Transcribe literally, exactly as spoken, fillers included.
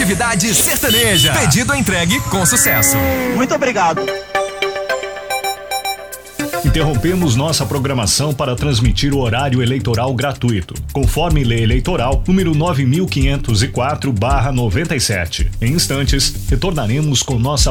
Coletividade Sertaneja. Pedido entregue com sucesso. Muito obrigado. Interrompemos nossa programação para transmitir o horário eleitoral gratuito, conforme Lei Eleitoral número nove mil quinhentos e quatro barra noventa e sete. Em instantes, retornaremos com nossa